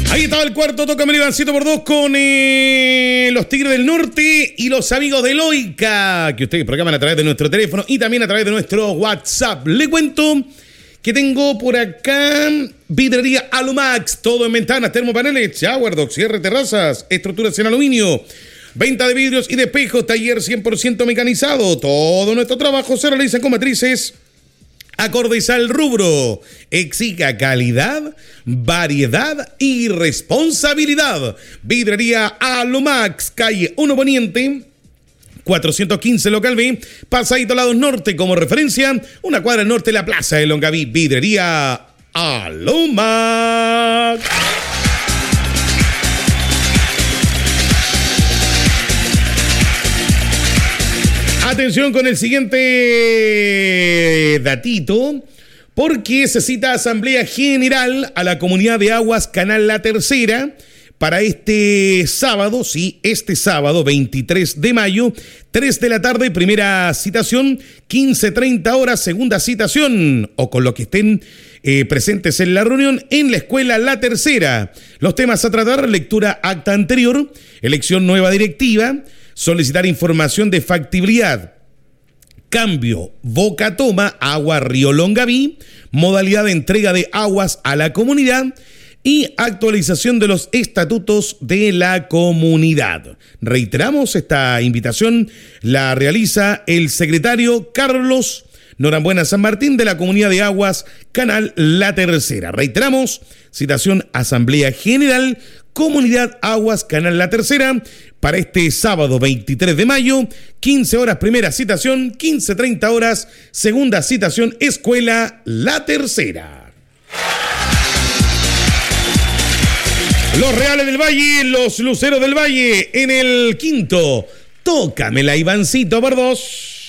Ahí estaba el cuarto, tócame el Ivancito por dos con los Tigres del Norte y los amigos de Loica, que ustedes programan a través de nuestro teléfono y también a través de nuestro WhatsApp. Le cuento que tengo por acá vidrería Alumax, todo en ventanas, termopaneles, shower, dock, cierre, terrazas, estructuras en aluminio, venta de vidrios y de espejos, taller 100% mecanizado. Todo nuestro trabajo se realiza con matrices acordes al rubro. Exija calidad, variedad y responsabilidad. Vidrería Alumax, calle 1 Poniente, 415 local B, pasadito lados norte, como referencia, una cuadra al norte de la plaza de Longaví. Vidrería Alumax. Atención con el siguiente datito, porque se cita asamblea general a la comunidad de aguas Canal La Tercera para este sábado, sí, este sábado 23 de mayo, 3 de la tarde, primera citación, 15:30 horas, segunda citación, o con lo que estén presentes en la reunión en la escuela La Tercera. Los temas a tratar: lectura acta anterior, elección nueva directiva, solicitar información de factibilidad, cambio boca toma, agua Río Longaví, modalidad de entrega de aguas a la comunidad y actualización de los estatutos de la comunidad. Reiteramos, esta invitación la realiza el secretario Carlos Norambuena San Martín de la Comunidad de Aguas Canal La Tercera. Reiteramos, citación Asamblea General, Comunidad Aguas Canal La Tercera, para este sábado 23 de mayo, 15 horas primera citación, 15:30 horas segunda citación, Escuela La Tercera. Los Reales del Valle, los Luceros del Valle en el quinto. Tócamela, Ivancito por dos.